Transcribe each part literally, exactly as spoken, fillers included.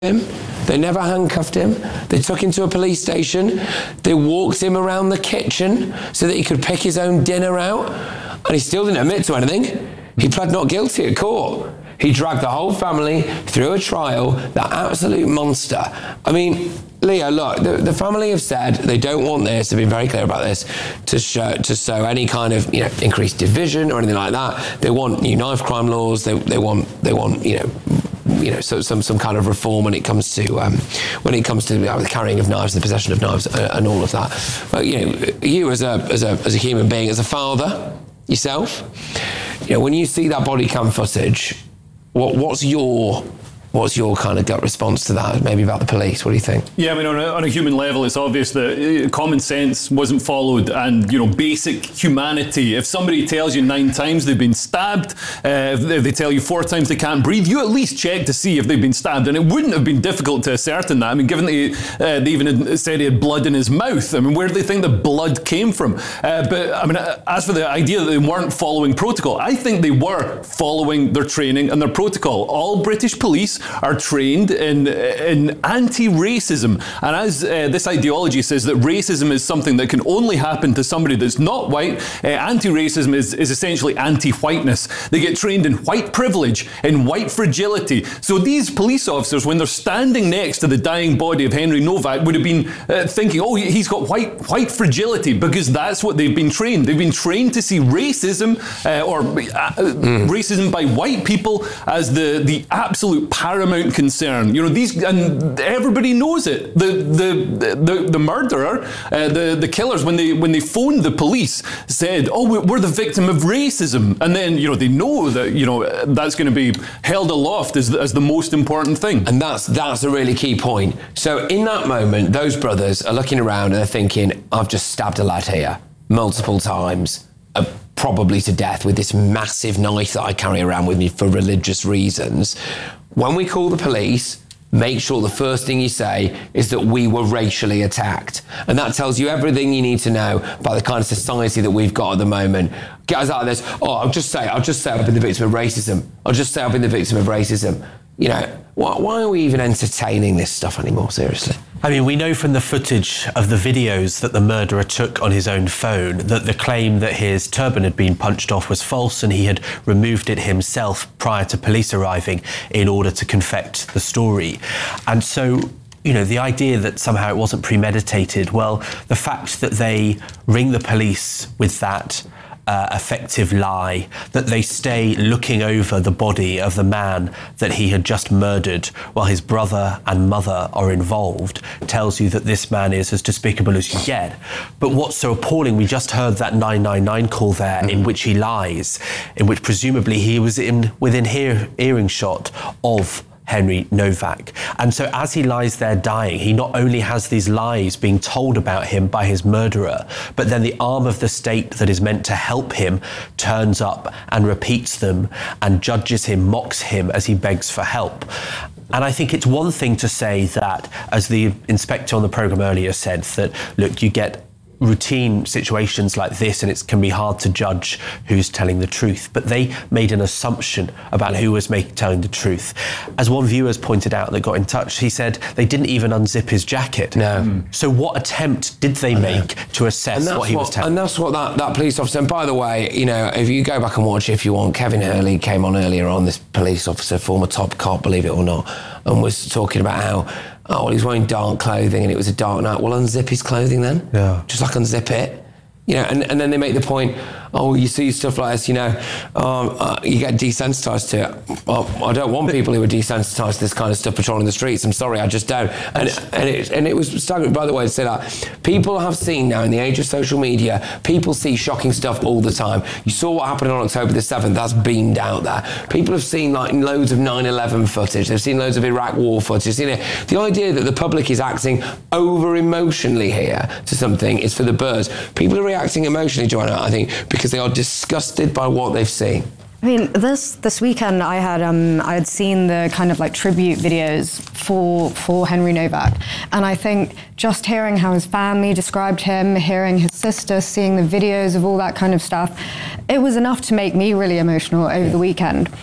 him. They never handcuffed him. They took him to a police station. They walked him around the kitchen so that he could pick his own dinner out. And he still didn't admit to anything. He pled not guilty at court. He dragged the whole family through a trial, that absolute monster. I mean, Leo, look, the, the family have said they don't want this, they've been very clear about this, to show, to sow any kind of, you know, increased division or anything like that. They want new knife crime laws, they, they want, they want, you know, you know, so some some kind of reform when it comes to um, when it comes to uh, the carrying of knives, the possession of knives, uh, and all of that. But you know, you as a as a as a human being, as a father yourself, you know, when you see that body cam footage, what what's your What's your kind of gut response to that, maybe about the police? What do you think? Yeah, I mean, on a, on a human level, it's obvious that common sense wasn't followed, and, you know, basic humanity. If somebody tells you nine times they've been stabbed, uh, if they tell you four times they can't breathe, you at least check to see if they've been stabbed. And it wouldn't have been difficult to ascertain that. I mean, given that he, uh, they even had said he had blood in his mouth, I mean, where do they think the blood came from? Uh, but, I mean, as for the idea that they weren't following protocol, I think they were following their training and their protocol. All British police are trained in in anti-racism, and as uh, this ideology says that racism is something that can only happen to somebody that's not white, uh, anti-racism is, is essentially anti-whiteness. They get trained in white privilege, in white fragility. So these police officers, when they're standing next to the dying body of Henry Novak, would have been uh, thinking, oh, he's got white white fragility, because that's what they've been trained. They've been trained to see racism uh, or uh, mm. racism by white people as the the absolute paramount concern. You know, these, and everybody knows it. The the the, the murderer, uh, the the killers, when they when they phoned the police, said, "Oh, we're the victim of racism," and then, you know, they know that, you know, that's going to be held aloft as as the most important thing. And that's that's a really key point. So in that moment, those brothers are looking around and they're thinking, "I've just stabbed a lad here multiple times, uh, probably to death, with this massive knife that I carry around with me for religious reasons. When we call the police, make sure the first thing you say is that we were racially attacked." And that tells you everything you need to know about the kind of society that we've got at the moment. Get us out of this. Oh, I'll just say, I'll just say I've been the victim of racism. I'll just say I've been the victim of racism. You know, why, why are we even entertaining this stuff anymore, seriously? I mean, we know from the footage of the videos that the murderer took on his own phone that the claim that his turban had been punched off was false, and he had removed it himself prior to police arriving in order to confect the story. And so, you know, the idea that somehow it wasn't premeditated, well, the fact that they ring the police with that Uh, effective lie, that they stay looking over the body of the man that he had just murdered while his brother and mother are involved, tells you that this man is as despicable as you get. But what's so appalling, we just heard that nine nine nine call there, mm-hmm. in which he lies, in which presumably he was in within hear, hearing shot of Henry Novak. And so as he lies there dying, he not only has these lies being told about him by his murderer, but then the arm of the state that is meant to help him turns up and repeats them and judges him, mocks him as he begs for help. And I think it's one thing to say that, as the inspector on the programme earlier said, that, look, you get routine situations like this and it can be hard to judge who's telling the truth, but they made an assumption about who was make, telling the truth. As one viewer has pointed out that got in touch, he said they didn't even unzip his jacket. No. Mm. So what attempt did they make to assess what he what, was telling? And that's what that, that police officer, and by the way, you know, if you go back and watch it if you want, Kevin Hurley came on earlier on, this police officer, former top cop, believe it or not, and was talking about how, oh, well, he's wearing dark clothing and it was a dark night. Well, unzip his clothing then. Yeah. Just like unzip it. You know, and, and then they make the point, oh, you see stuff like this, you know, um, uh, you get desensitised to it. Well, I don't want people who are desensitised to this kind of stuff patrolling the streets. I'm sorry, I just don't. And, and, it, and it was staggering, by the way, to say that. People have seen now, in the age of social media, people see shocking stuff all the time. You saw what happened on October the seventh, that's beamed out there. People have seen like loads of nine eleven footage. They've seen loads of Iraq war footage. They've seen it. The idea that the public is acting over-emotionally here to something is for the birds. People are reacting emotionally, Joanna, I think, because they are disgusted by what they've seen. I mean, this this weekend I had um, I had seen the kind of like tribute videos for for Henry Novak, and I think just hearing how his family described him, hearing his sister, seeing the videos of all that kind of stuff, it was enough to make me really emotional over the weekend.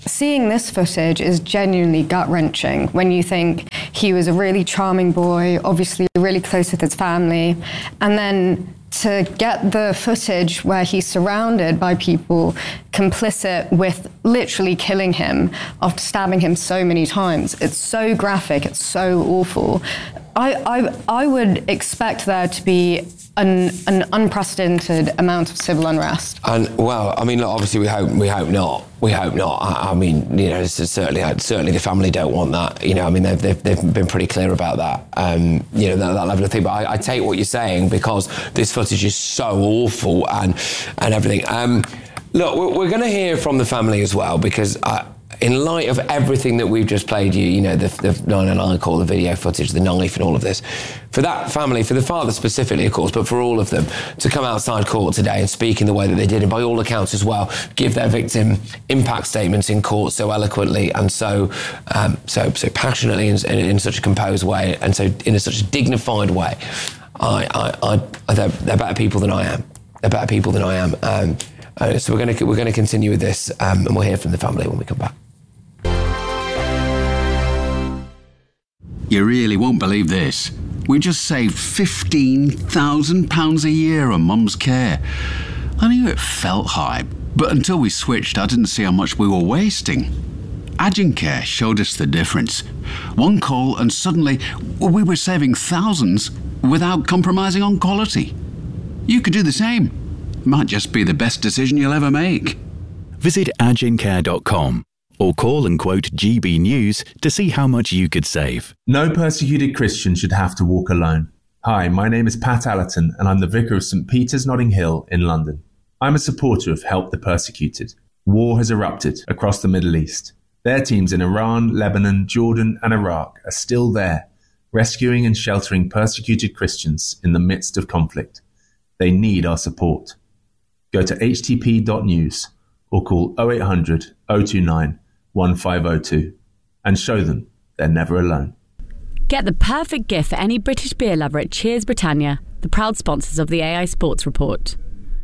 seeing this footage is genuinely gut-wrenching when you think he was a really charming boy, obviously really close with his family, and then to get the footage where he's surrounded by people complicit with literally killing him after stabbing him so many times. It's so graphic, it's so awful. I, I, I would expect there to be an, an unprecedented amount of civil unrest. And well, I mean, look, obviously we hope we hope not. We hope not. I, I mean, you know, certainly certainly the family don't want that. You know, I mean, they've they've, they've been pretty clear about that. Um, you know, that, that level of thing. But I, I take what you're saying because this footage is so awful and and everything. Um, look, we're, we're going to hear from the family as well because. I, In light of everything that we've just played you, you know, the, the nine oh nine call, the video footage, the knife and all of this, for that family, for the father specifically, of course, but for all of them, to come outside court today and speak in the way that they did, and by all accounts as well, give their victim impact statements in court so eloquently and so um, so so passionately in, in, in such a composed way and so in a, such a dignified way, I, I, I, they're, they're better people than I am. They're better people than I am. Um, uh, so we're going to we're going to continue with this, um, and we'll hear from the family when we come back. You really won't believe this. We just saved fifteen thousand pounds a year on Mum's care. I knew it felt high, but until we switched, I didn't see how much we were wasting. Agencare showed us the difference. One call and suddenly we were saving thousands without compromising on quality. You could do the same. Might just be the best decision you'll ever make. Visit agencare dot com. or call and quote G B News to see how much you could save. No persecuted Christian should have to walk alone. Hi, my name is Pat Allerton and I'm the Vicar of St Peter's Notting Hill in London. I'm a supporter of Help the Persecuted. War has erupted across the Middle East. Their teams in Iran, Lebanon, Jordan and Iraq are still there, rescuing and sheltering persecuted Christians in the midst of conflict. They need our support. Go to h t p dot news or call oh eight hundred, oh two nine, one five oh two and show them they're never alone. Get the perfect gift for any British beer lover at Cheers Britannia, the proud sponsors of the A I Sports Report.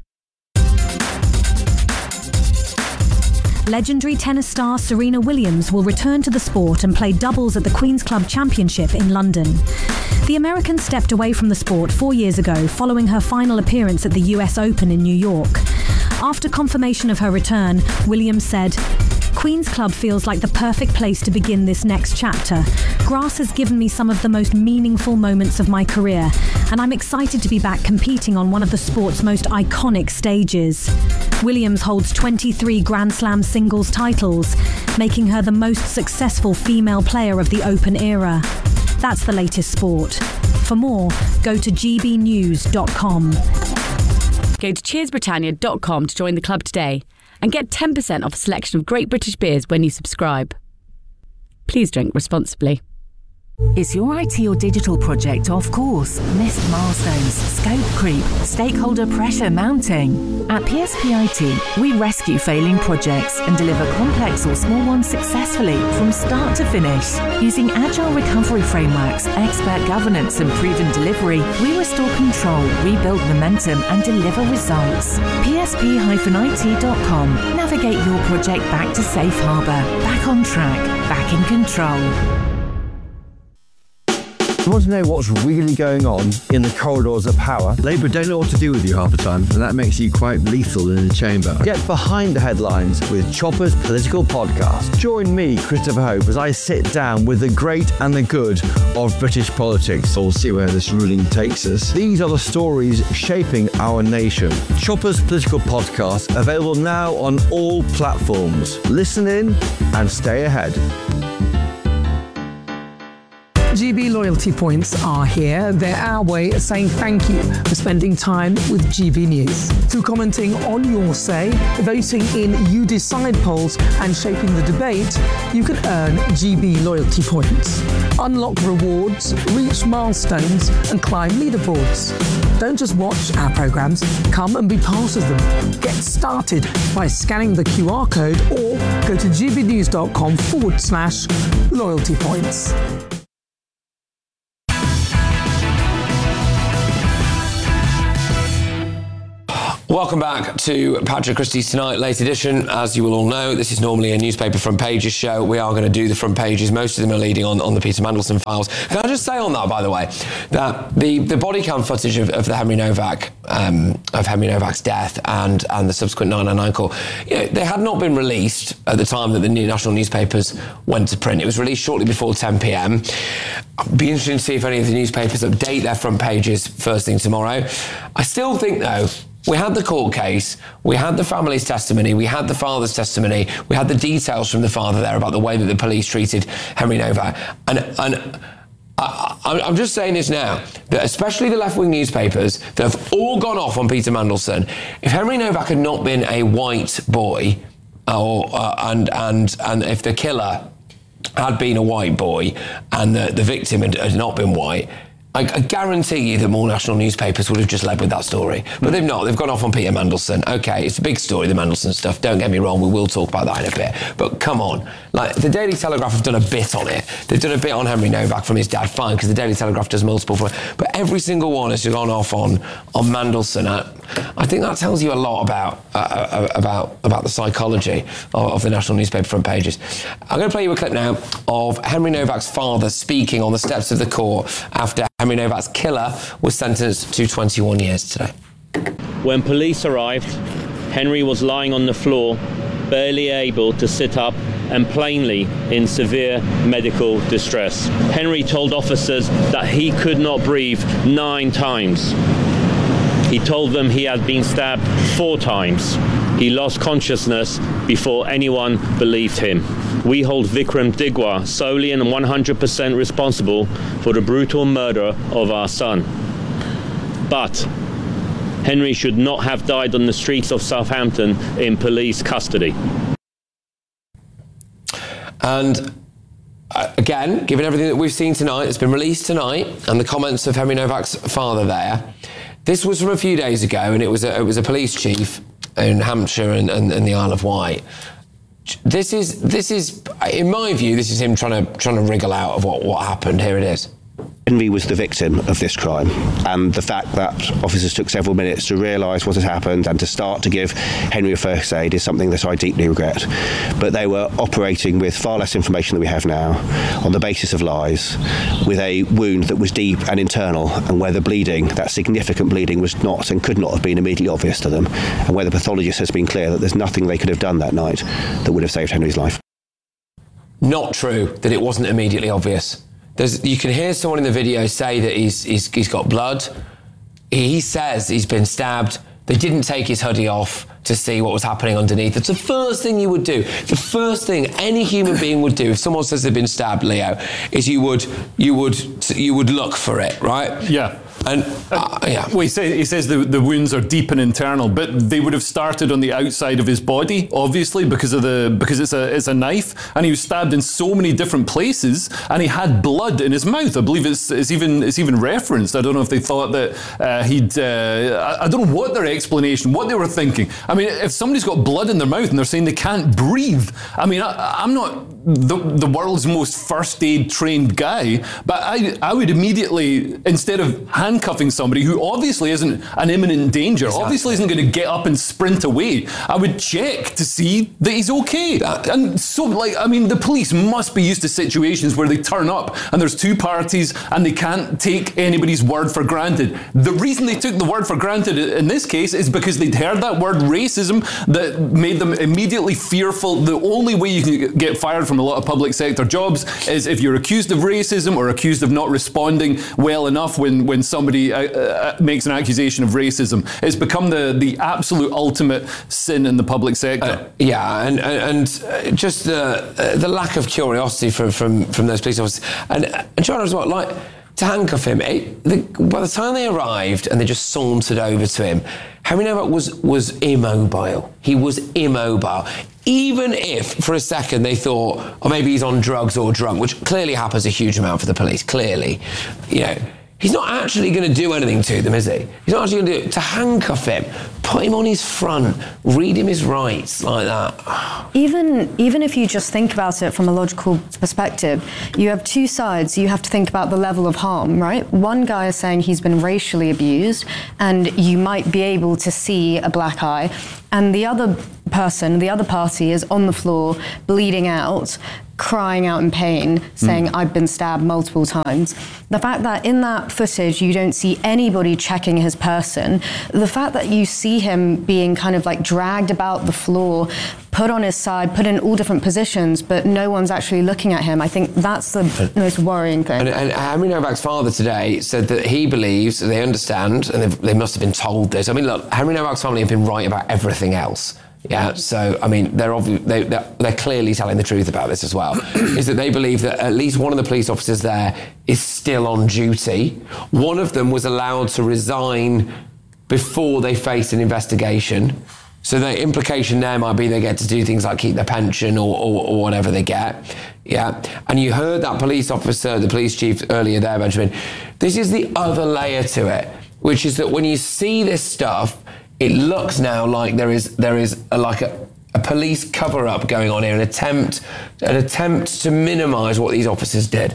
Legendary tennis star Serena Williams will return to the sport and play doubles at the Queen's Club Championship in London. The American stepped away from the sport four years ago following her final appearance at the U S Open in New York. After confirmation of her return, Williams said, "Queen's Club feels like the perfect place to begin this next chapter. Grass has given me some of the most meaningful moments of my career, and I'm excited to be back competing on one of the sport's most iconic stages." Williams holds twenty-three Grand Slam singles titles, making her the most successful female player of the Open era. That's the latest sport. For more, go to g b news dot com. Go to cheers britannia dot com to join the club today and get ten percent off a selection of great British beers when you subscribe. Please drink responsibly. Is your I T or digital project off course? Missed milestones, scope creep, stakeholder pressure mounting? At P S P I T, we rescue failing projects and deliver complex or small ones successfully from start to finish. Using agile recovery frameworks, expert governance and proven delivery, we restore control, rebuild momentum and deliver results. P S P I T dot com. Navigate your project back to safe harbour, back on track, back in control. You want to know what's really going on in the corridors of power? Labour don't know what to do with you half the time, and that makes you quite lethal in the chamber. Get behind the headlines with Chopper's Political Podcast. Join me, Christopher Hope, as I sit down with the great and the good of British politics. We'll see where this ruling takes us. These are the stories shaping our nation. Chopper's Political Podcast, available now on all platforms. Listen in and stay ahead. G B loyalty points are here. They're our way of saying thank you for spending time with G B News. Through commenting on your say, voting in You Decide polls and shaping the debate, you can earn G B loyalty points. Unlock rewards, reach milestones and climb leaderboards. Don't just watch our programmes, come and be part of them. Get started by scanning the Q R code or go to gbnews.com forward slash loyalty points. Welcome back to Patrick Christie's Tonight Late Edition. As you will all know, this is normally a newspaper front pages show. We are going to do the front pages. Most of them are leading on, on the Peter Mandelson files. Can I just say on that, by the way, that the, the body cam footage of, of the Henry Novak, um, of Henry Novak's death and, and the subsequent nine nine nine call, you know, they had not been released at the time that the new national newspapers went to print. It was released shortly before ten p.m. It'd be interesting to see if any of the newspapers update their front pages first thing tomorrow. I still think, though, we had the court case, we had the family's testimony, we had the father's testimony, we had the details from the father there about the way that the police treated Henry Novak. And, and I, I'm just saying this now, that especially the left-wing newspapers that have all gone off on Peter Mandelson, if Henry Novak had not been a white boy, or uh, and and and if the killer had been a white boy and the, the victim had, had not been white, I, I guarantee you that more national newspapers would have just led with that story. But they've not. They've gone off on Peter Mandelson. OK, it's a big story, the Mandelson stuff. Don't get me wrong, we will talk about that in a bit. But come on. Like, the Daily Telegraph have done a bit on it. They've done a bit on Henry Novak from his dad, fine, because the Daily Telegraph does multiple. But every single one has gone off on, on Mandelson. I, I think that tells you a lot about uh, about about the psychology of, of the national newspaper front pages. I'm going to play you a clip now of Henry Novak's father speaking on the steps of the court after Henry Novak's killer was sentenced to twenty-one years today. When police arrived, Henry was lying on the floor, barely able to sit up and plainly in severe medical distress. Henry told officers that he could not breathe nine times. He told them he had been stabbed four times. He lost consciousness before anyone believed him. We hold Vikram Digwa solely and one hundred percent responsible for the brutal murder of our son. But Henry should not have died on the streets of Southampton in police custody. And uh, again, given everything that we've seen tonight, it's been released tonight, and the comments of Henry Novak's father there, this was from a few days ago, and it was a, it was a police chief in Hampshire and, and, and the Isle of Wight. This is, this is, in my view, this is him trying to trying to wriggle out of what, what happened. Here it is. Henry was the victim of this crime, and the fact that officers took several minutes to realise what had happened and to start to give Henry a first aid is something that I deeply regret. But they were operating with far less information than we have now, on the basis of lies, with a wound that was deep and internal, and where the bleeding, that significant bleeding, was not and could not have been immediately obvious to them, and where the pathologist has been clear that there's nothing they could have done that night that would have saved Henry's life. Not true that it wasn't immediately obvious. There's, you can hear someone in the video say that he's, he's, he's got blood. He says he's been stabbed. They didn't take his hoodie off to see what was happening underneath. It's the first thing you would do. The first thing any human being would do if someone says they've been stabbed, Leo, is you would you would you would look for it, right? Yeah. And uh, yeah. Well, he, say, he says the, the wounds are deep and internal, but they would have started on the outside of his body, obviously, because of the because it's a it's a knife, and he was stabbed in so many different places, and he had blood in his mouth. I believe it's, it's even it's even referenced. I don't know if they thought that uh, he'd. Uh, I, I don't know what their explanation, what they were thinking. I mean, if somebody's got blood in their mouth and they're saying they can't breathe, I mean, I, I'm not the the world's most first aid trained guy, but I I would immediately, instead of handcuffing somebody who obviously isn't an imminent danger, exactly. obviously isn't going to get up and sprint away, I would check to see that he's okay. That, and so, like, I mean, the police must be used to situations where they turn up and there's two parties and they can't take anybody's word for granted. The reason they took the word for granted in this case is because they'd heard that word racism that made them immediately fearful. The only way you can get fired from a lot of public sector jobs is if you're accused of racism or accused of not responding well enough when, when somebody uh, uh, makes an accusation of racism. It's become the, the absolute ultimate sin in the public sector. Uh, yeah, and and just the uh, the lack of curiosity from from, from those police officers. And, and John as well, like, to handcuff him, it, the, by the time they arrived and they just sauntered over to him, Henry Novak was, was immobile. He was immobile. Even if, for a second, they thought, oh, maybe he's on drugs or drunk, which clearly happens a huge amount for the police, clearly. You know, He's not actually going to do anything to them, is he? He's not actually going to do it. To handcuff him, put him on his front, read him his rights like that. Even even if you just think about it from a logical perspective, you have two sides. You have to think about the level of harm, right? One guy is saying he's been racially abused, and you might be able to see a black eye, and the other person, the other party, is on the floor, bleeding out, crying out in pain, saying, mm. I've been stabbed multiple times. The fact that in that footage you don't see anybody checking his person, the fact that you see him being kind of like dragged about the floor, put on his side, put in all different positions, but no one's actually looking at him, I think that's the and, most worrying thing. And, and Henry Novak's father today said that he believes, they understand, and they must have been told this. I mean, look, Henry Novak's family have been right about everything else. Yeah, so, I mean, they're, obvi- they, they're, they're clearly telling the truth about this as well, is that they believe that at least one of the police officers there is still on duty. One of them was allowed to resign before they faced an investigation. So the implication there might be they get to do things like keep their pension or, or, or whatever they get. Yeah, and you heard that police officer, the police chief earlier there, Benjamin. This is the other layer to it, which is that when you see this stuff, it looks now like there is there is a, like a, a police cover-up going on here, an attempt an attempt to minimise what these officers did.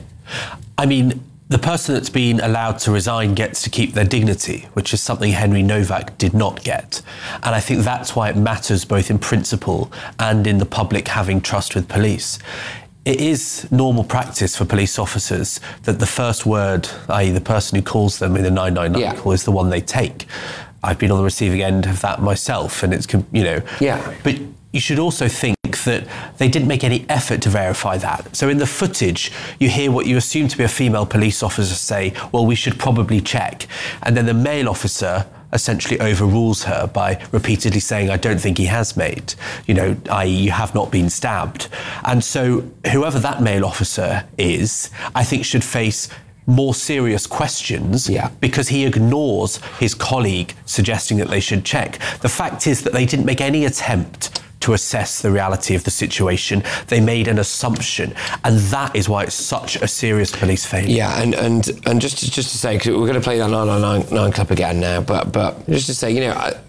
I mean, the person that's been allowed to resign gets to keep their dignity, which is something Henry Novak did not get. And I think that's why it matters both in principle and in the public having trust with police. It is normal practice for police officers that the first word, that is the person who calls them in a nine nine nine yeah. call, is the one they take. I've been on the receiving end of that myself, and it's, you know... Yeah. But you should also think that they didn't make any effort to verify that. So in the footage, you hear what you assume to be a female police officer say, well, we should probably check. And then the male officer essentially overrules her by repeatedly saying, I don't think he has, mate. You know, that is you have not been stabbed. And so whoever that male officer is, I think should face more serious questions yeah. because he ignores his colleague suggesting that they should check. The fact is that they didn't make any attempt to assess the reality of the situation. They made an assumption, and that is why it's such a serious police failure. Yeah, and and, and just to, just to say, because we're going to play that nine nine nine clip again now, but but just to say, you know, I,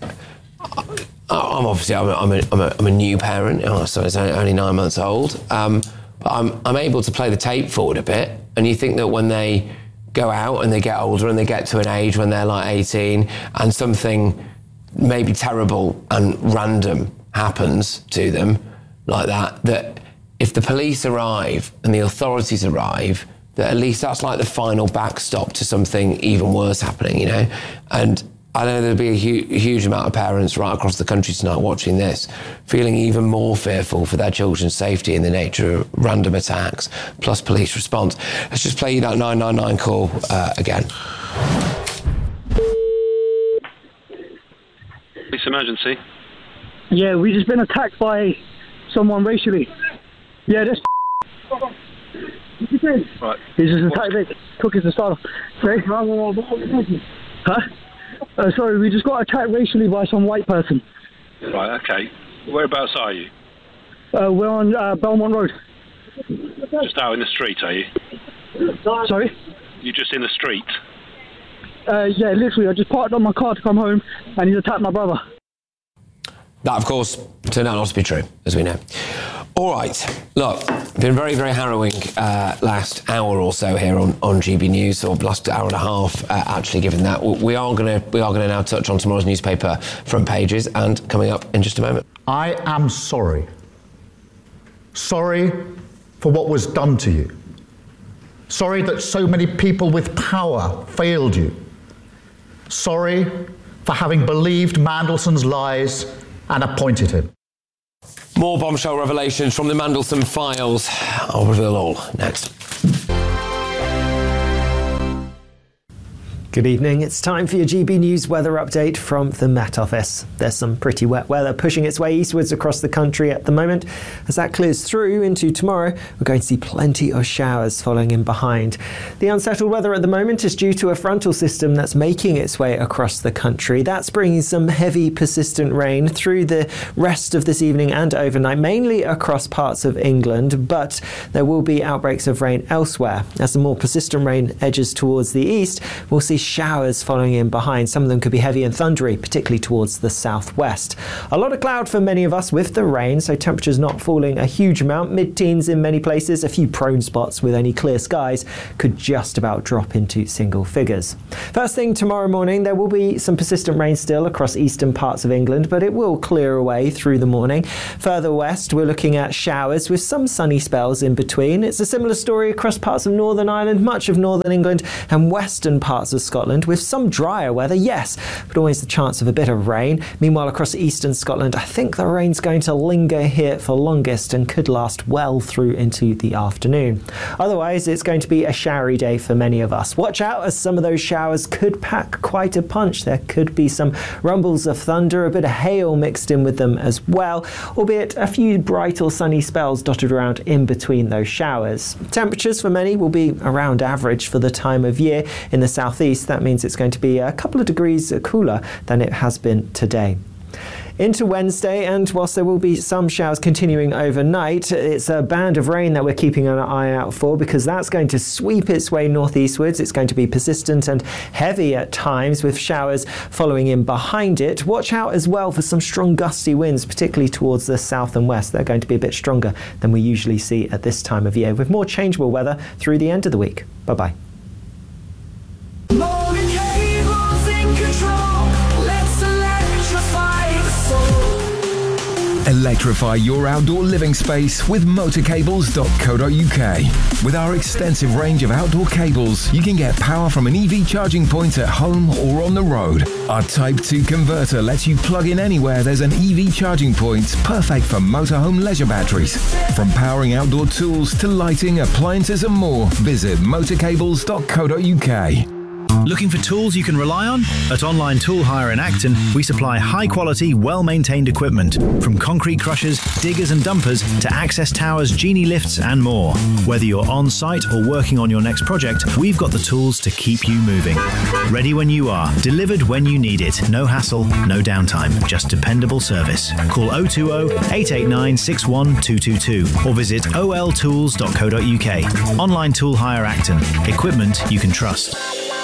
I'm obviously I'm a, I'm, a, I'm, a, I'm a new parent, oh, so it's only nine months old. Um, but I'm I'm able to play the tape forward a bit. And you think that when they go out and they get older and they get to an age when they're like eighteen and something maybe terrible and random happens to them like that, that if the police arrive and the authorities arrive, that at least that's like the final backstop to something even worse happening, you know? And I know there'll be a hu- huge amount of parents right across the country tonight watching this, feeling even more fearful for their children's safety in the nature of random attacks, plus police response. Let's just play you that nine nine nine call uh, again. Police emergency. Yeah, we just been attacked by someone racially. Yeah, this. Right. He's just attacked me. Cook is the starter. Sorry? Huh? Uh, sorry, we just got attacked racially by some white person. Right, okay. Whereabouts are you? Uh, we're on uh, Belmont Road. Just out in the street, are you? Sorry? You're just in the street? Uh, yeah, literally. I just parked on my car to come home and he's attacked my brother. That, of course, turned out not to be true, as we know. All right, look, been very, very harrowing uh, last hour or so here on, on G B News, or last hour and a half, uh, actually, given that. We are going to we are going to now touch on tomorrow's newspaper front pages, and coming up in just a moment. I am sorry. Sorry for what was done to you. Sorry that so many people with power failed you. Sorry for having believed Mandelson's lies and appointed him. More bombshell revelations from the Mandelson files. I'll reveal all next. Good evening. It's time for your G B News weather update from the Met Office. There's some pretty wet weather pushing its way eastwards across the country at the moment. As that clears through into tomorrow, we're going to see plenty of showers following in behind. The unsettled weather at the moment is due to a frontal system that's making its way across the country. That's bringing some heavy, persistent rain through the rest of this evening and overnight, mainly across parts of England, but there will be outbreaks of rain elsewhere. As the more persistent rain edges towards the east, we'll see showers following in behind. Some of them could be heavy and thundery, particularly towards the southwest. A lot of cloud for many of us with the rain, so temperatures not falling a huge amount. Mid-teens in many places. A few prone spots with only clear skies could just about drop into single figures. First thing tomorrow morning, there will be some persistent rain still across eastern parts of England, but it will clear away through the morning. Further west, we're looking at showers with some sunny spells in between. It's a similar story across parts of Northern Ireland, much of Northern England and western parts of Scotland, with some drier weather, yes, but always the chance of a bit of rain. Meanwhile, across eastern Scotland, I think the rain's going to linger here for longest and could last well through into the afternoon. Otherwise, it's going to be a showery day for many of us. Watch out, as some of those showers could pack quite a punch. There could be some rumbles of thunder, a bit of hail mixed in with them as well, albeit a few bright or sunny spells dotted around in between those showers. Temperatures for many will be around average for the time of year. In the southeast, that means it's going to be a couple of degrees cooler than it has been today. Into Wednesday, and whilst there will be some showers continuing overnight, it's a band of rain that we're keeping an eye out for, because that's going to sweep its way northeastwards. It's going to be persistent and heavy at times, with showers following in behind it. Watch out as well for some strong gusty winds, particularly towards the south and west. They're going to be a bit stronger than we usually see at this time of year, with more changeable weather through the end of the week. Bye-bye. Electrify your outdoor living space with motor cables dot co dot U K. With our extensive range of outdoor cables, you can get power from an E V charging point at home or on the road. Our Type two converter lets you plug in anywhere there's an E V charging point, perfect for motorhome leisure batteries. From powering outdoor tools to lighting, appliances and more, visit motor cables dot co dot U K. Looking for tools you can rely on? At Online Tool Hire in Acton, we supply high-quality, well-maintained equipment, from concrete crushers, diggers and dumpers to access towers, genie lifts and more. Whether you're on-site or working on your next project, we've got the tools to keep you moving. Ready when you are, delivered when you need it. No hassle, no downtime, just dependable service. Call oh two oh, eight eight nine, six one two two two or visit o l tools dot co dot U K. Online Tool Hire Acton. Equipment you can trust.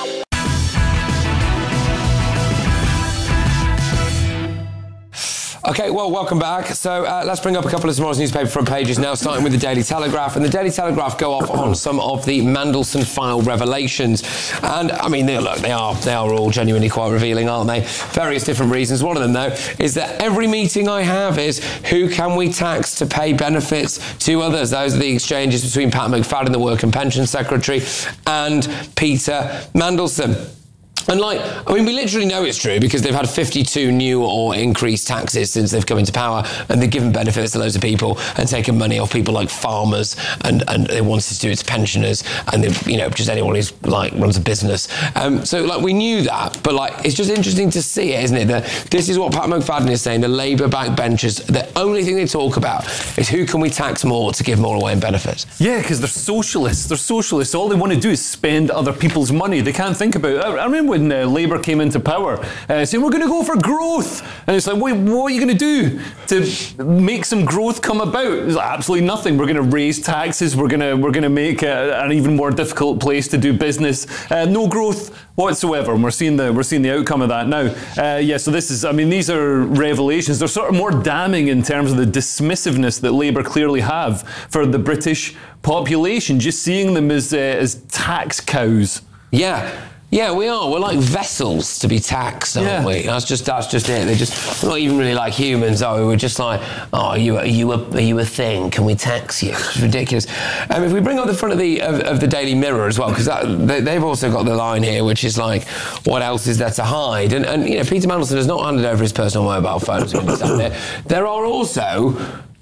Okay, well, welcome back. So uh, let's bring up a couple of tomorrow's newspaper front pages now, starting with the Daily Telegraph. And the Daily Telegraph go off on some of the Mandelson file revelations. And, I mean, they, look, they are, they are all genuinely quite revealing, aren't they? Various different reasons. One of them, though, is that every meeting I have is, who can we tax to pay benefits to others? Those are the exchanges between Pat McFadden, the Work and Pension Secretary, and Peter Mandelson. And like, I mean, we literally know it's true because they've had fifty-two new or increased taxes since they've come into power, and they've given benefits to loads of people and taken money off people like farmers, and, and they wanted to do it to pensioners, and they've, you know, just anyone who's like runs a business. Um, so like, we knew that, but like, it's just interesting to see it, isn't it? That this is what Pat McFadden is saying, the Labour backbenchers, the only thing they talk about is who can we tax more to give more away in benefits. Yeah, because they're socialists. They're socialists. All they want to do is spend other people's money. They can't think about it. I remember when uh, Labour came into power, uh, saying we're going to go for growth, and it's like, wait, what are you going to do to make some growth come about? It's like, absolutely nothing. We're going to raise taxes. We're going to we're going to make a, an even more difficult place to do business. Uh, no growth whatsoever. And we're seeing the we're seeing the outcome of that now. Uh, yeah. So this is, I mean, these are revelations. They're sort of more damning in terms of the dismissiveness that Labour clearly have for the British population. Just seeing them as uh, as tax cows. Yeah. Yeah, we are. We're like vessels to be taxed, aren't Yeah. we? That's just that's just it. They're just we're not even really like humans, are we? We're just like, oh, are you are you a are you a thing? Can we tax you? It's ridiculous. Um, if we bring up the front of the of, of the Daily Mirror as well, because they, they've also got the line here, which is like, what else is there to hide? And and you know, Peter Mandelson has not handed over his personal mobile phones. There are also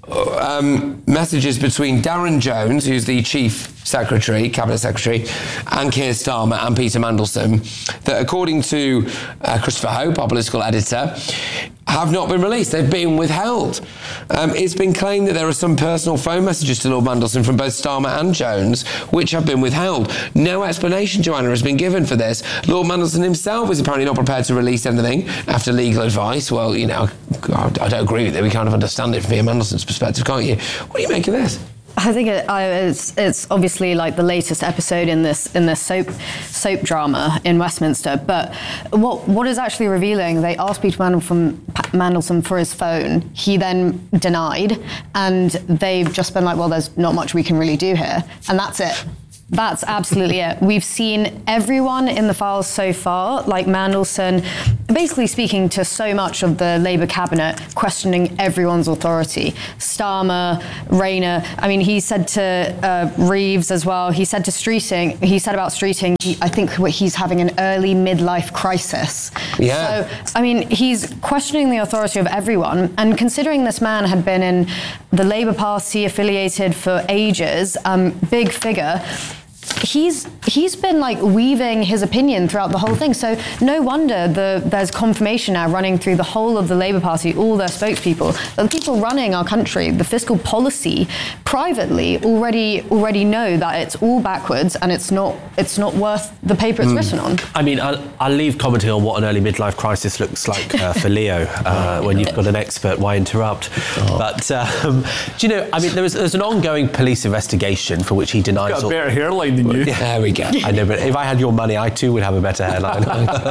um, messages between Darren Jones, who's the Chief Secretary, Cabinet Secretary, and Keir Starmer and Peter Mandelson, that according to uh, Christopher Hope, our political editor, have not been released. They've been withheld. Um, it's been claimed that there are some personal phone messages to Lord Mandelson from both Starmer and Jones, which have been withheld. No explanation, Joanna, has been given for this. Lord Mandelson himself is apparently not prepared to release anything after legal advice. Well, you know, I don't agree with it. We kind of understand it from Peter Mandelson's perspective, can't you? What do you make of this? I think it, I, it's, it's obviously like the latest episode in this in this soap soap drama in Westminster. But what what is actually revealing? They asked Peter Mandelson, Mandelson for his phone. He then denied, and they've just been like, "Well, there's not much we can really do here," and that's it. That's absolutely it. We've seen everyone in the files so far, like Mandelson, basically speaking to so much of the Labour cabinet, questioning everyone's authority. Starmer, Rayner, I mean, he said to uh, Reeves as well, he said to Streeting, he said about Streeting, he, I think he's having an early midlife crisis. Yeah. So, I mean, he's questioning the authority of everyone, and considering this man had been in the Labour Party affiliated for ages, um, big figure, He's he's been like weaving his opinion throughout the whole thing. So no wonder the there's confirmation now running through the whole of the Labour Party, all their spokespeople, that the people running our country, the fiscal policy, privately already already know that it's all backwards and it's not it's not worth the paper it's mm. written on. I mean, I'll, I'll leave commenting on what an early midlife crisis looks like uh, for Leo uh, when you've got an expert. Why interrupt? Oh. But um, do you know? I mean, there was there's an ongoing police investigation for which he denies. Got a all, better hairline than you. Yeah. There we go. I know, but if I had your money, I too would have a better hairline.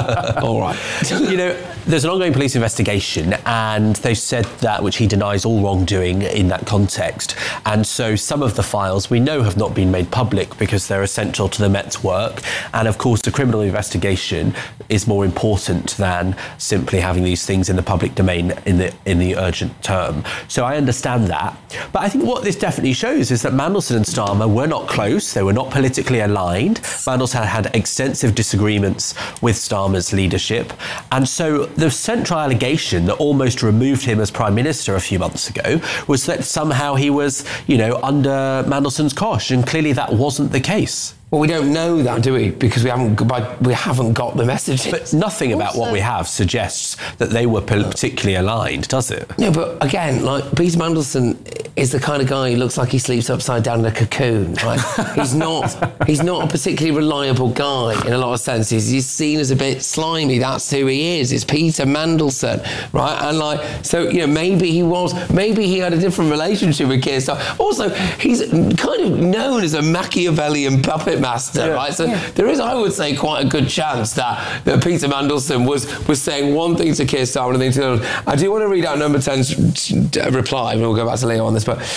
All right. You know, there's an ongoing police investigation, and they've said that, which he denies all wrongdoing in that context. And so some of the files we know have not been made public because they're essential to the Met's work. And of course, the criminal investigation is more important than simply having these things in the public domain in the in the urgent term. So I understand that. But I think what this definitely shows is that Mandelson and Starmer were not close. They were not politically aligned. Mandelson had extensive disagreements with Starmer's leadership. And so the central allegation that almost removed him as Prime Minister a few months ago was that somehow he was, you know, under Mandelson's cosh. And clearly that wasn't the case. Well, we don't know that, do we? Because we haven't we haven't got the messages. But nothing about also, what we have suggests that they were particularly aligned, does it? No, but again, like Peter Mandelson is the kind of guy who looks like he sleeps upside down in a cocoon. Right? he's not he's not a particularly reliable guy in a lot of senses. He's seen as a bit slimy. That's who he is. It's Peter Mandelson, right? And like, so you know, maybe he was, maybe he had a different relationship with Keir Starmer. Also, he's kind of known as a Machiavellian puppet master, yeah. right? So yeah. there is, I would say, quite a good chance that, that Peter Mandelson was was saying one thing to Keir Starmer and then to another. I do want to read out number ten's reply, and we'll go back to Leo on this, but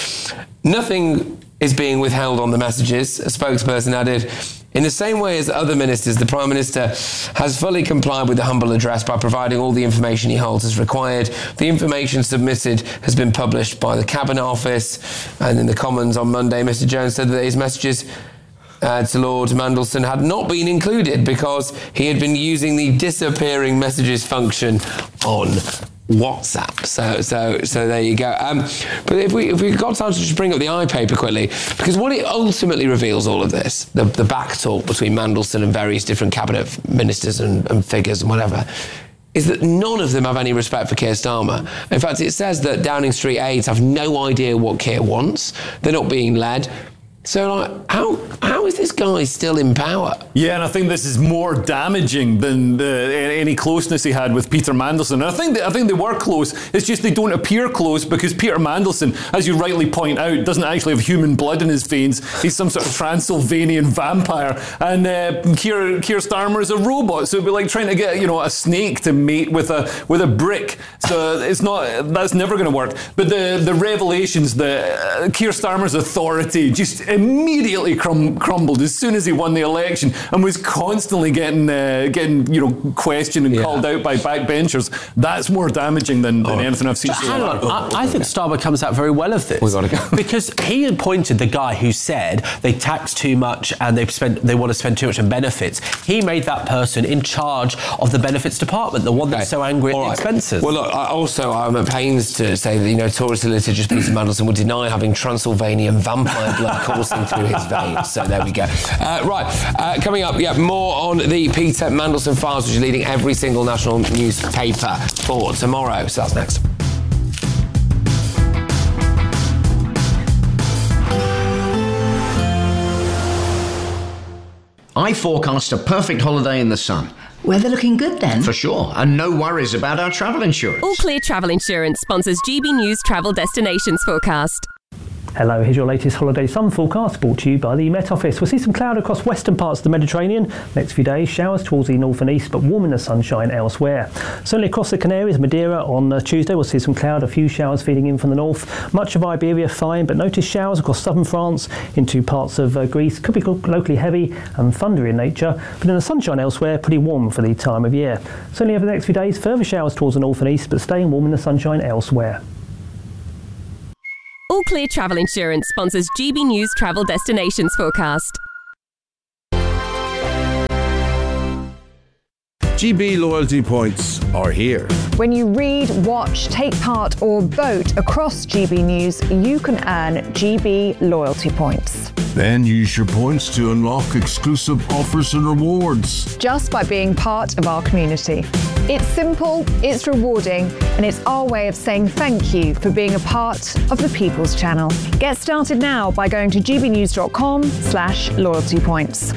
nothing is being withheld on the messages, a spokesperson added. In the same way as other ministers, the Prime Minister has fully complied with the humble address by providing all the information he holds as required. The information submitted has been published by the Cabinet Office, and in the Commons on Monday, Mister Jones said that his messages Uh, to Lord Mandelson had not been included because he had been using the disappearing messages function on WhatsApp. So, so, so there you go. Um, but if we if we've got time to just bring up the iPaper quickly, because what it ultimately reveals, all of this, the the back talk between Mandelson and various different cabinet ministers and, and figures and whatever, is that none of them have any respect for Keir Starmer. In fact, it says that Downing Street aides have no idea what Keir wants. They're not being led. So, like, how how is this guy still in power? Yeah, and I think this is more damaging than the, any closeness he had with Peter Mandelson. And I think that, I think they were close. It's just they don't appear close because Peter Mandelson, as you rightly point out, doesn't actually have human blood in his veins. He's some sort of Transylvanian vampire, and uh, Keir, Keir Starmer is a robot. So it'd be like trying to get, you know, a snake to mate with a with a brick. So it's not that's never going to work. But the the revelations that uh, Keir Starmer's authority just immediately crum- crumbled as soon as he won the election, and was constantly getting uh, getting you know questioned and yeah. called out by backbenchers. That's more damaging than, than oh. anything I've seen. So hang on, I, I think Starmer comes out very well of this. We got to go because he appointed the guy who said they tax too much and they spend they want to spend too much on benefits. He made that person in charge of the benefits department, the one that's okay. so angry All at right. the expenses. Well, look, I also I'm at pains to say that you know Tory solicitor just Peter Mandelson would deny having Transylvanian vampire blood coursing through his veins. So there we go. Uh, right, uh, coming up, yeah, more on the Peter Mandelson files, which is leading every single national newspaper for tomorrow. So that's next. I forecast a perfect holiday in the sun. Weather looking good then? For sure, and no worries about our travel insurance. All Clear Travel Insurance sponsors G B News Travel Destinations Forecast. Hello, here's your latest holiday sun forecast brought to you by the Met Office. We'll see some cloud across western parts of the Mediterranean. Next few days, showers towards the north and east, but warm in the sunshine elsewhere. Certainly across the Canaries, Madeira on uh, Tuesday, we'll see some cloud, a few showers feeding in from the north. Much of Iberia fine, but notice showers across southern France into parts of uh, Greece. Could be locally heavy and thundery in nature, but in the sunshine elsewhere, pretty warm for the time of year. Certainly over the next few days, further showers towards the north and east, but staying warm in the sunshine elsewhere. All Clear Travel Insurance sponsors G B News Travel Destinations Forecast. G B loyalty points are here. When you read, watch, take part or vote across G B News, you can earn G B loyalty points. Then use your points to unlock exclusive offers and rewards. Just by being part of our community. It's simple, it's rewarding, and it's our way of saying thank you for being a part of the People's Channel. Get started now by going to gbnews.com slash loyalty points.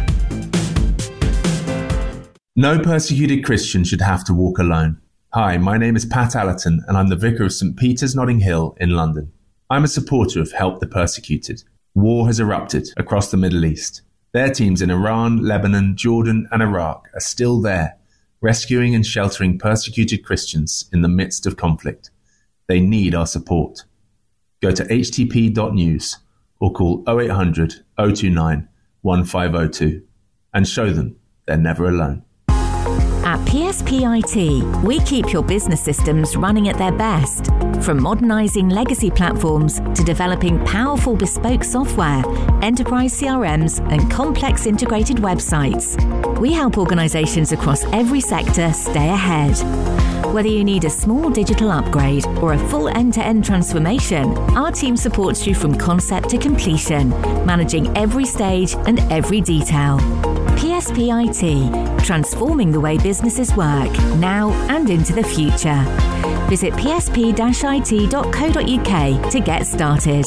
No persecuted Christian should have to walk alone. Hi, my name is Pat Allerton, and I'm the Vicar of St Peter's Notting Hill in London. I'm a supporter of Help the Persecuted. War has erupted across the Middle East. Their teams in Iran, Lebanon, Jordan, and Iraq are still there, rescuing and sheltering persecuted Christians in the midst of conflict. They need our support. Go to h t p dot news or call oh eight hundred, oh two nine, one five oh two and show them they're never alone. At P S P I T, we keep your business systems running at their best. From modernising legacy platforms to developing powerful bespoke software, enterprise C R Ms and complex integrated websites. We help organisations across every sector stay ahead. Whether you need a small digital upgrade or a full end-to-end transformation, our team supports you from concept to completion, managing every stage and every detail. P S P I T, transforming the way businesses work, now and into the future. Visit p s p dash i t dot co dot u k to get started.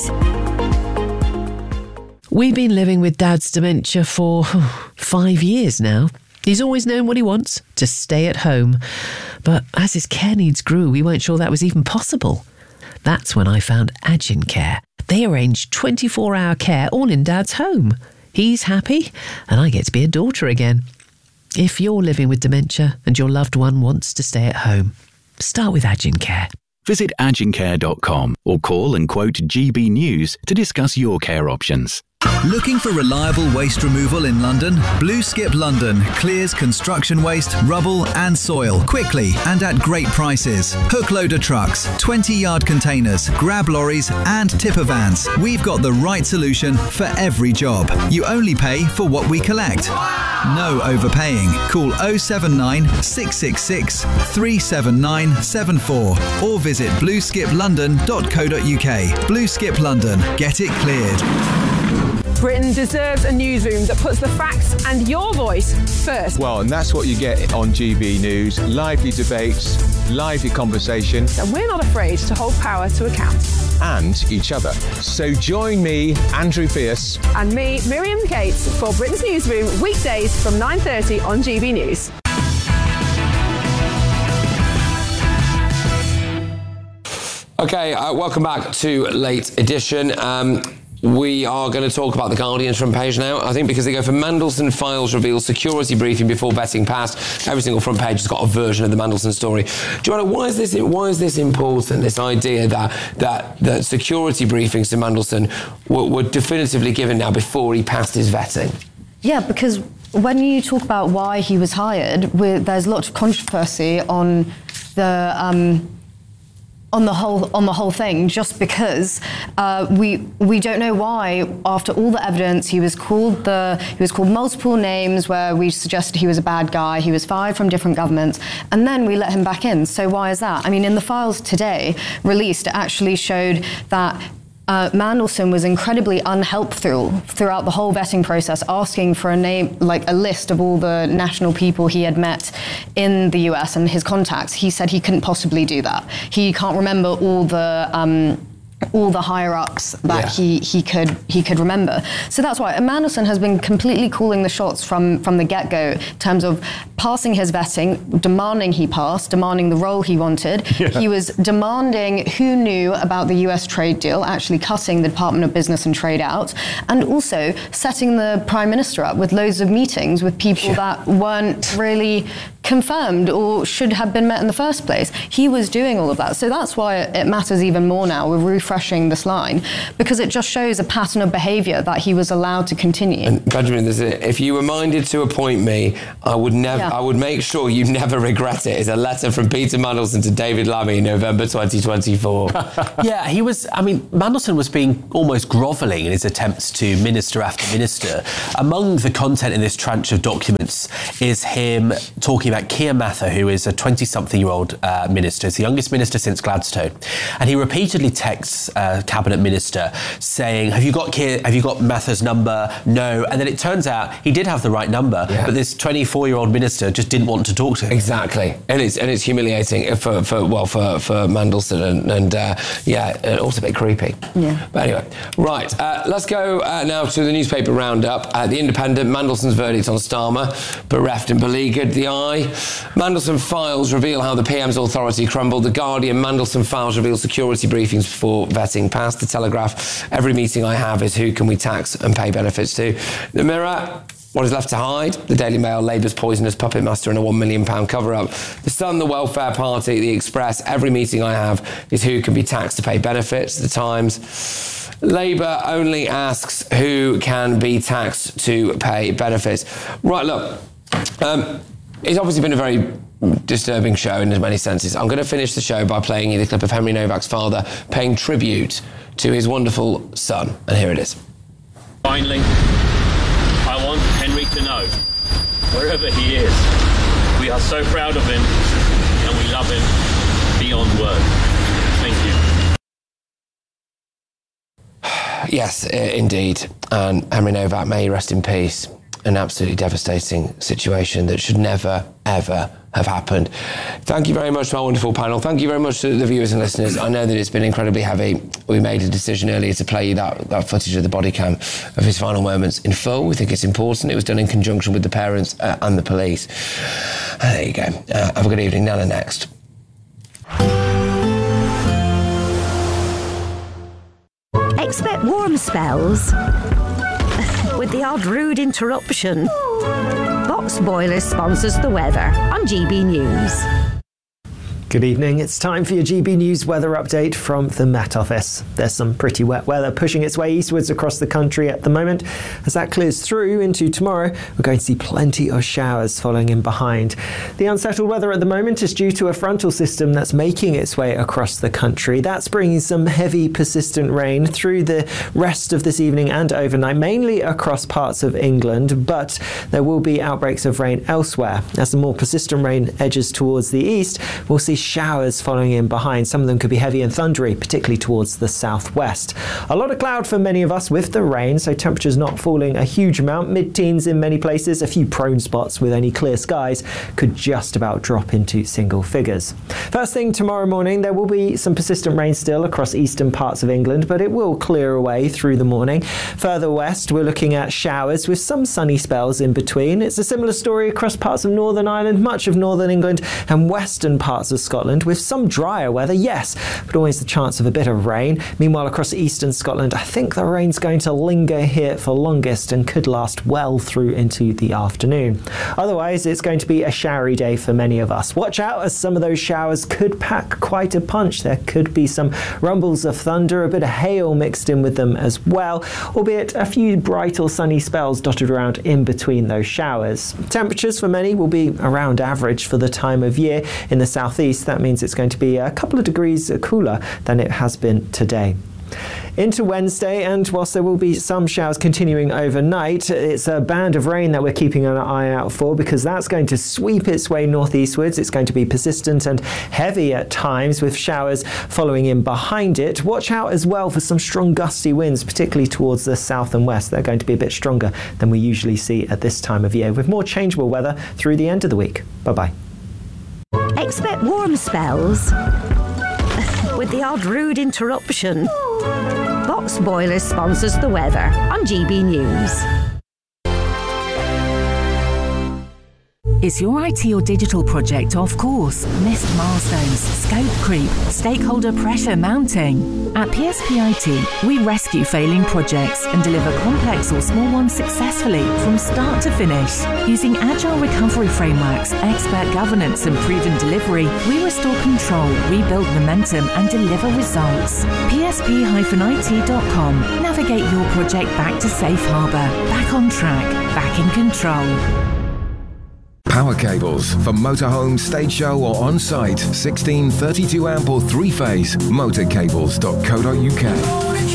We've been living with Dad's dementia for five years now. He's always known what he wants, to stay at home. But as his care needs grew, we weren't sure that was even possible. That's when I found Agin Care. They arrange twenty-four hour care all in Dad's home. He's happy, and I get to be a daughter again. If you're living with dementia and your loved one wants to stay at home, start with Agin Care. Visit agin care dot com or call and quote G B News to discuss your care options. Looking for reliable waste removal in London? Blue Skip London clears construction waste, rubble and soil quickly and at great prices. Hook loader trucks, twenty yard containers, grab lorries and tipper vans. We've got the right solution for every job. You only pay for what we collect. No overpaying. Call oh seven nine, six six six, three seven nine seven four or visit blue skip london dot co dot u k. Blue Skip London. Get it cleared. Britain deserves a newsroom that puts the facts and your voice first. Well, and that's what you get on G B News. Lively debates, lively conversation. And we're not afraid to hold power to account. And each other. So join me, Andrew Pierce. And me, Miriam Cates, for Britain's Newsroom, weekdays from nine thirty on G B News. Okay, uh, welcome back to Late Edition. Um, we are going to talk about the Guardian's front page now. I think because they go for Mandelson files reveal security briefing before vetting passed. Every single front page has got a version of the Mandelson story. Joanna, why is this? Why is this important? This idea that that that security briefings to Mandelson were, were definitively given now before he passed his vetting. Yeah, because when you talk about why he was hired, there's a lot of controversy on the. Um, on the whole on the whole thing, just because uh, we we don't know why, after all the evidence, he was called the he was called multiple names where we suggested he was a bad guy, he was fired from different governments, and then we let him back in. So why is that? I mean, in the files today released, it actually showed that Uh, Mandelson was incredibly unhelpful throughout the whole vetting process, asking for a name, like a list of all the national people he had met in the U S and his contacts. He said he couldn't possibly do that. He can't remember all the um, all the higher ups that Yeah. he he could he could remember. So that's why Mandelson has been completely calling the shots from from the get-go in terms of passing his vetting, demanding he pass, demanding the role he wanted. Yeah. He was demanding who knew about the U S trade deal, actually cutting the Department of Business and Trade out, and also setting the Prime Minister up with loads of meetings with people Yeah. that weren't really confirmed or should have been met in the first place. He was doing all of that. So that's why it matters even more now. We're refreshing this line because it just shows a pattern of behaviour that he was allowed to continue. And Benjamin, there's a, if you were minded to appoint me, I would never. Yeah. I would make sure you never regret it. It's a letter from Peter Mandelson to David Lammy, November twenty twenty-four. Yeah, he was, I mean, Mandelson was being almost grovelling in his attempts to minister after minister. Among the content in this tranche of documents is him talking about Keir Mather, who is a twenty-something-year-old uh, minister. He's the youngest minister since Gladstone. And he repeatedly texts uh, cabinet minister saying, have you got Keir, have you got Mather's number? No. And then it turns out he did have the right number, Yeah. but this twenty-four-year-old minister just didn't want to talk to him. Exactly, and it's and it's humiliating for, for well for for Mandelson and, and uh, yeah, and also a bit creepy. Yeah. But anyway, right. Uh, let's go uh, now to the newspaper roundup. Uh, the Independent, Mandelson's verdict on Starmer, bereft and beleaguered. The Eye, Mandelson files reveal how the P M's authority crumbled. The Guardian, Mandelson files reveal security briefings before vetting passed. The Telegraph, every meeting I have is who can we tax and pay benefits to. The Mirror, what is left to hide? The Daily Mail, Labour's poisonous puppet master and a one million pound cover-up. The Sun, the Welfare Party, The Express, every meeting I have is who can be taxed to pay benefits. The Times, Labour only asks who can be taxed to pay benefits. Right, look, um, it's obviously been a very disturbing show in as many senses. I'm going to finish the show by playing you the clip of Henry Novak's father paying tribute to his wonderful son. And here it is. Finally, I want Henry to know, wherever he is, we are so proud of him and we love him beyond words. Thank you. Yes, I- indeed. And Henry Novak, may he rest in peace. An absolutely devastating situation that should never, ever have happened. Thank you very much to our wonderful panel. Thank you very much to the viewers and listeners. I know that it's been incredibly heavy. We made a decision earlier to play you that, that footage of the body cam of his final moments in full. We think it's important. It was done in conjunction with the parents uh, and the police. And there you go. Uh, have a good evening. Nana next. Expect warm spells with the odd rude interruption. Box Boilers sponsors the weather on G B News. Good evening. It's time for your G B News weather update from the Met Office. There's some pretty wet weather pushing its way eastwards across the country at the moment. As that clears through into tomorrow, we're going to see plenty of showers following in behind. The unsettled weather at the moment is due to a frontal system that's making its way across the country. That's bringing some heavy, persistent rain through the rest of this evening and overnight, mainly across parts of England, but there will be outbreaks of rain elsewhere. As the more persistent rain edges towards the east, we'll see showers following in behind. Some of them could be heavy and thundery, particularly towards the southwest. A lot of cloud for many of us with the rain, so temperatures not falling a huge amount, mid-teens in many places. A few prone spots with only clear skies could just about drop into single figures. First thing tomorrow morning, there will be some persistent rain still across eastern parts of England, but it will clear away through the morning. Further west, we're looking at showers with some sunny spells in between. It's a similar story across parts of Northern Ireland, much of Northern England, and western parts of Scotland. Scotland with some drier weather, yes, but always the chance of a bit of rain. Meanwhile, across eastern Scotland, I think the rain's going to linger here for longest and could last well through into the afternoon. Otherwise, it's going to be a showery day for many of us. Watch out, as some of those showers could pack quite a punch. There could be some rumbles of thunder, a bit of hail mixed in with them as well, albeit a few bright or sunny spells dotted around in between those showers. Temperatures for many will be around average for the time of year. In the southeast, that means it's going to be a couple of degrees cooler than it has been today. Into Wednesday, and whilst there will be some showers continuing overnight, it's a band of rain that we're keeping an eye out for, because that's going to sweep its way northeastwards. It's going to be persistent and heavy at times, with showers following in behind it. Watch out as well for some strong gusty winds, particularly towards the south and west. They're going to be a bit stronger than we usually see at this time of year, with more changeable weather through the end of the week. Bye-bye. Expect warm spells with the odd rude interruption. Box Boilers sponsors the weather on G B News. Is your I T or digital project off course? Missed milestones, scope creep, stakeholder pressure mounting? At P S P I T, we rescue failing projects and deliver complex or small ones successfully from start to finish. Using agile recovery frameworks, expert governance and proven delivery, we restore control, rebuild momentum and deliver results. P S P I T dot com. Navigate your project back to safe harbour, back on track, back in control. Power cables for motorhome, stage show or on-site. sixteen, thirty-two amp or three-phase. motorcables dot co dot uk.